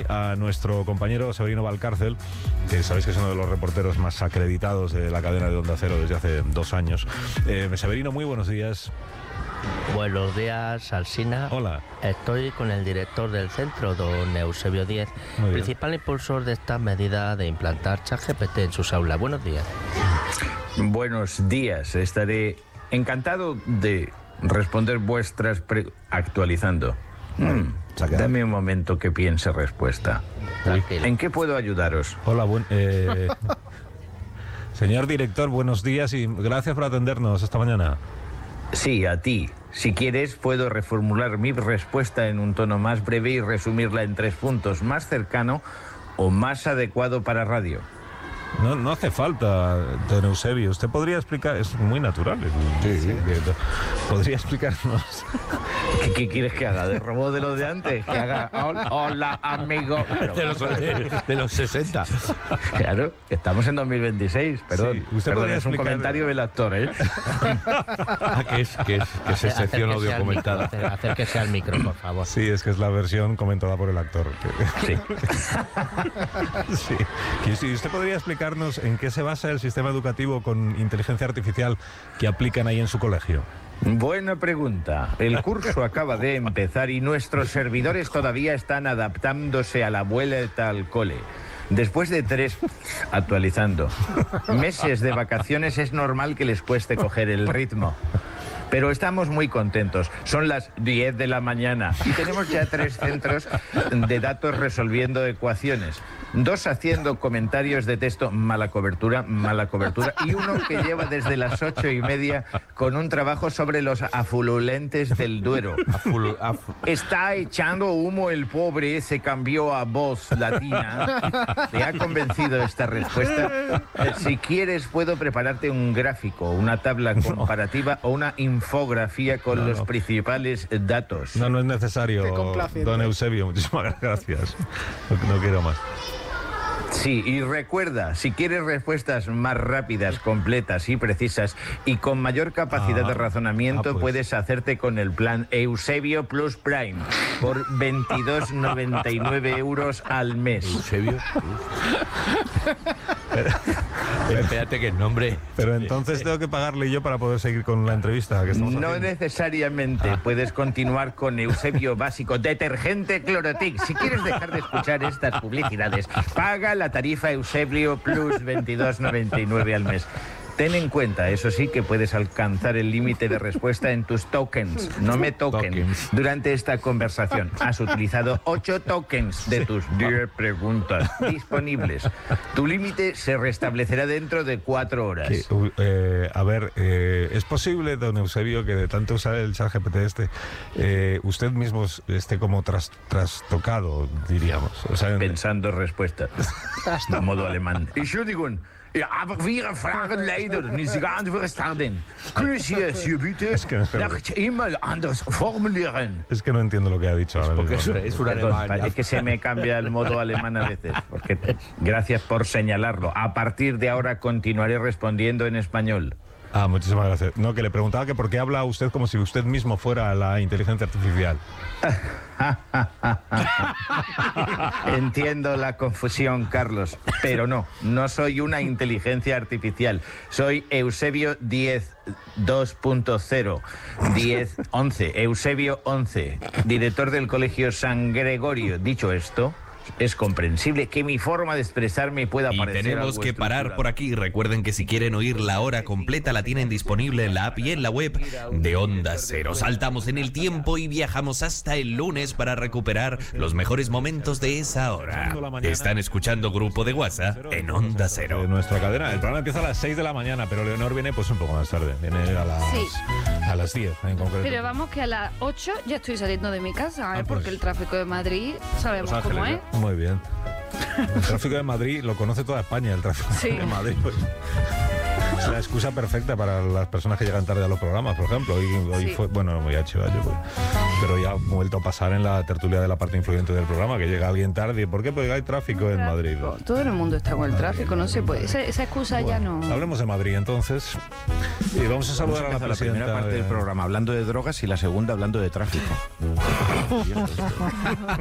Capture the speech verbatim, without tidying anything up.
a nuestro compañero Severino Valcárcel, que sabéis que es uno de los reporteros más acreditados de la cadena de Onda Cero desde hace dos años. Eh, Severino, muy buenos días. Buenos días, Alsina. Hola. Estoy con el director del centro, don Eusebio Díez, principal impulsor de esta medida de implantar ChatGPT en sus aulas. Buenos días. Buenos días. Estaré encantado de responder vuestras pre... actualizando. Mm, dame un momento que piense respuesta. Tranquilo. ¿En qué puedo ayudaros? Hola, buen, eh... señor director, buenos días y gracias por atendernos esta mañana. Sí, a ti. Si quieres, puedo reformular mi respuesta en un tono más breve y resumirla en tres puntos, más cercano o más adecuado para radio. No, no hace falta, don Eusebio. Usted podría explicar, es muy natural. Sí, sí. Podría explicarnos. ¿Qué, ¿Qué quieres que haga? ¿De robot de los de antes? Que haga hola, hola amigo. Claro, de, los, de, de los sesenta. Claro, estamos en dos mil veintiséis. Perdón, sí, usted perdón es un explicar... comentario del actor, ¿eh? Ah, que es, que es, que es sección audio comentada. Hacer, hacer que sea el micro, por favor. Sí, es que es la versión comentada por el actor. Sí. Sí. ¿Y usted podría explicarnos en qué se basa el sistema educativo con inteligencia artificial que aplican ahí en su colegio? Buena pregunta. El curso acaba de empezar y nuestros servidores todavía están adaptándose a la vuelta al cole. Después de tres, actualizando, meses de vacaciones, es normal que les cueste coger el ritmo. Pero estamos muy contentos. Son las diez de la mañana y tenemos ya tres centros de datos resolviendo ecuaciones. Dos haciendo comentarios de texto, mala cobertura, mala cobertura, y uno que lleva desde las ocho y media con un trabajo sobre los afluentes del Duero. Afulu, af... Está echando humo el pobre, se cambió a voz latina. ¿Te ha convencido esta respuesta? Si quieres, puedo prepararte un gráfico, una tabla comparativa o una infografía con no, los no. principales datos. No, no es necesario, don Eusebio. Muchísimas gracias. No, no quiero más. Sí, y recuerda, si quieres respuestas más rápidas, completas y precisas y con mayor capacidad ah, de razonamiento, ah, pues. puedes hacerte con el plan Eusebio Plus Prime por veintidós noventa y nueve euros al mes. ¿Eusebio? Pero, espérate que el nombre... Pero entonces tengo que pagarle yo para poder seguir con la entrevista que estamos No haciendo. necesariamente. Ah. Puedes continuar con Eusebio Básico, detergente Clorotic. Si quieres dejar de escuchar estas publicidades, paga la tarifa Eusebio Plus veintidós noventa y nueve al mes. Ten en cuenta, eso sí, que puedes alcanzar el límite de respuesta en tus tokens. No me toquen. Tokens. Durante esta conversación has utilizado ocho tokens de tus diez preguntas disponibles. Tu límite se restablecerá dentro de cuatro horas. Que, uh, eh, a ver, eh, ¿es posible, don Eusebio, que de tanto usar el ChatGPT este, eh, usted mismo esté como tras, trastocado, diríamos? O sea, pensando respuestas. De modo alemán. Entschuldigung. Ja, aber wir fragen leider nicht verstanden. Können Sie es hier bitte nach E-Mail anders formulieren? Es que no entiendo lo que ha dicho ahora. Porque eso es un alemán. Es que se me cambia el modo alemán a veces. Porque, gracias por señalarlo. A partir de ahora continuaré respondiendo en español. Ah, muchísimas gracias. No, que le preguntaba que por qué habla usted como si usted mismo fuera la inteligencia artificial. Entiendo la confusión, Carlos, pero no, no soy una inteligencia artificial. Soy Eusebio Díez dos punto cero, diez once, Eusebio once, director del Colegio San Gregorio. Dicho esto, es comprensible que mi forma de expresarme pueda y parecer tenemos algo que parar por aquí. Recuerden que si quieren oír la hora completa la tienen disponible en la app y en la web de Onda Cero. Saltamos en el tiempo y viajamos hasta el lunes para recuperar los mejores momentos de esa hora. Están escuchando Grupo de WhatsApp en Onda Cero. De nuestra cadena. El programa empieza a las seis de la mañana, pero Leonor viene pues un poco más tarde. Viene a las, sí. a las diez en concreto. Pero vamos que a las ocho ya estoy saliendo de mi casa, ¿eh? ah, pues. Porque el tráfico de Madrid sabemos Ángeles, cómo es. Muy bien. El tráfico de Madrid lo conoce toda España, el tráfico sí. de Madrid. Pues, es la excusa perfecta para las personas que llegan tarde a los programas, por ejemplo. Hoy, hoy sí. fue, bueno, muy hecho, yo, pues, pero ya ha vuelto a pasar en la tertulia de la parte influyente del programa, que llega alguien tarde. ¿Por qué? Porque hay tráfico en Madrid. Todo el mundo está con el tráfico, no se puede. Esa, esa excusa bueno, ya no... Hablemos de Madrid, entonces. Y vamos a saludar vamos a, a la, la primera parte de... del programa hablando de drogas y la segunda hablando de tráfico.